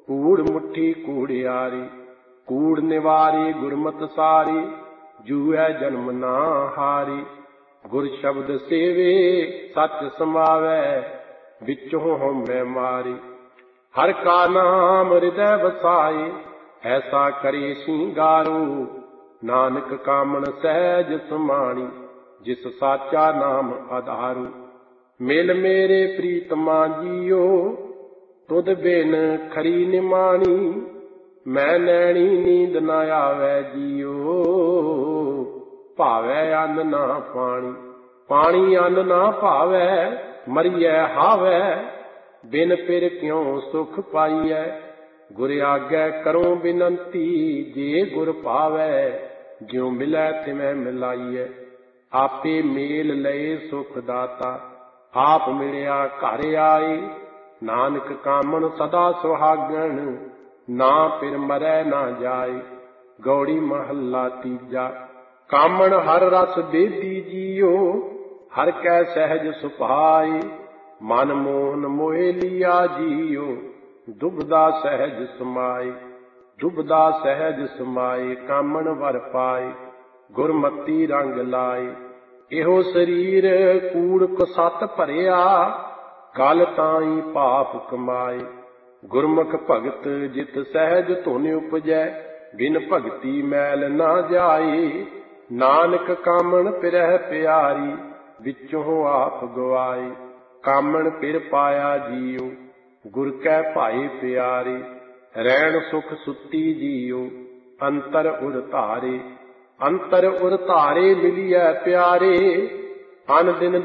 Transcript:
कूड़ मुट्ठी कूड़ियारी। कूड़ निवारी गुरमत सारी, जूए जन्म ना हारी। गुर शब्द सेवे सच समावै, विचों होमै मारी। हर का नाम हृदय बसाए, ऐसा करे सिंगारो। नानक कामन सहज समाणी, जिस साचा नाम आधारो। मिल मेरे प्रीतमा जियो, तुद बिन खरी निमाणी। मैं नैनी नींद न आवे जियो, भावै अन्न ना पानी। पानी अन्न ना भावै, मरिए हावै। बिन पिर क्यों सुख पाइयै, गुर आगे करो बिनंती। जे गुर पावै, ज्यों मिलै तिवें मिलाइए। आपे मेल लए सुख दाता, आप मिलिया घर आए। नानक कामन सदा सुहागन, ना पिर मरै ना जाए। गौड़ी महला तीजा। कामन हर रस बेदी जियो, हर कै सहज सुभाए। मन मोहन मोहे लिया जियो, दुबदा सहज समाए। दुबदा सहज समाए, कामन वर पाए। गुरमती रंग लाए। एहो शरीर कूड़ कुसत भरिया, कल ताई पाप कमाए। गुरमुख भगत जित सहज धुन उपजै, बिन भगति मैल ना जाए। नानक कामन पिरह प्यारी, विचों आप गवाए। कामन पिर पाया जियो, गुर कै भाई प्यारे। रैन सुख सुती जियो, अंतर उर धारे। अंतर उर धारे मिलिए प्यारे, अन दिन